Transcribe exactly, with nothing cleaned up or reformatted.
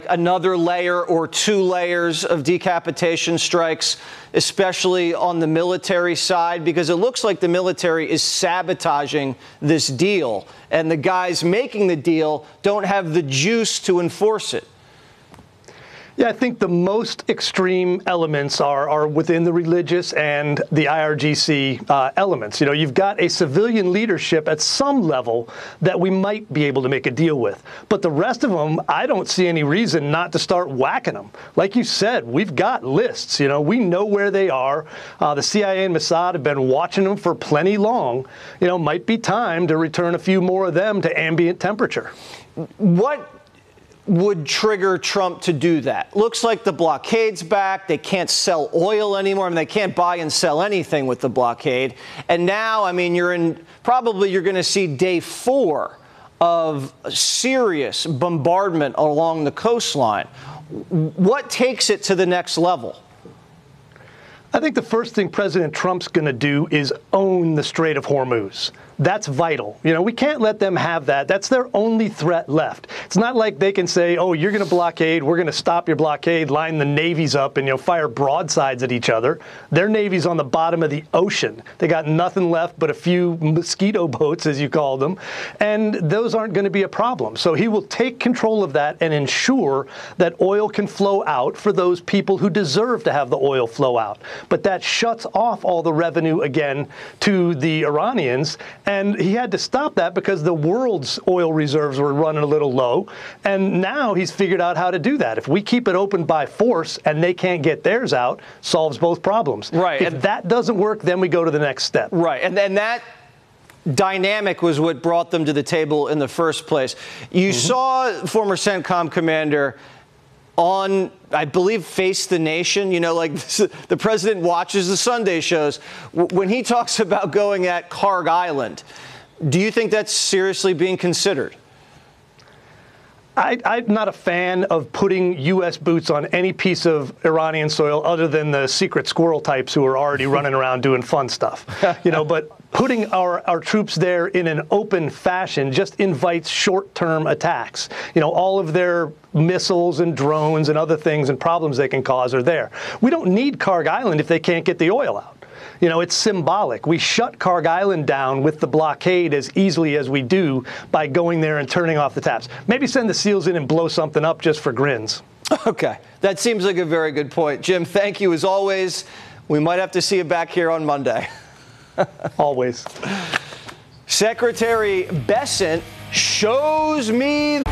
another layer or two layers of decapitation strikes, especially on the military side? Because it looks like the military is sabotaging this deal, and the guys making the deal don't have the juice to enforce it. Yeah, I think the most extreme elements are, are within the religious and the I R G C uh, elements. You know, you've got a civilian leadership at some level that we might be able to make a deal with. But the rest of them, I don't see any reason not to start whacking them. Like you said, we've got lists. You know, we know where they are. Uh, the C I A and Mossad have been watching them for plenty long. You know, might be time to return a few more of them to ambient temperature. What would trigger Trump to do that? Looks like the blockade's back. They can't sell oil anymore. I mean, they can't buy and sell anything with the blockade. And now, I mean, you're in, probably you're going to see day four of serious bombardment along the coastline. What takes it to the next level? I think the first thing President Trump's going to do is own the Strait of Hormuz. That's vital. You know, we can't let them have that. That's their only threat left. It's not like they can say, oh, you're going to blockade, we're going to stop your blockade, line the navies up and, you know, fire broadsides at each other. Their navy's on the bottom of the ocean. They got nothing left but a few mosquito boats, as you call them, and those aren't going to be a problem. So he will take control of that and ensure that oil can flow out for those people who deserve to have the oil flow out. But that shuts off all the revenue again to the Iranians. And he had to stop that because the world's oil reserves were running a little low. And now he's figured out how to do that. If we keep it open by force and they can't get theirs out, solves both problems. Right. If and that doesn't work, then we go to the next step. Right. And then that dynamic was what brought them to the table in the first place. You mm-hmm. saw former CENTCOM commander on, I believe, Face the Nation, you know, like the president watches the Sunday shows. When he talks about going at Kharg Island, do you think that's seriously being considered? I, I'm not a fan of putting U S boots on any piece of Iranian soil other than the secret squirrel types who are already running around doing fun stuff, you know, but putting our, our troops there in an open fashion just invites short-term attacks. You know, all of their missiles and drones and other things and problems they can cause are there. We don't need Kharg Island if they can't get the oil out. You know, it's symbolic. We shut Kharg Island down with the blockade as easily as we do by going there and turning off the taps. Maybe send the SEALs in and blow something up just for grins. Okay. That seems like a very good point. Jim, thank you as always. We might have to see you back here on Monday. Always. Secretary Bessent shows me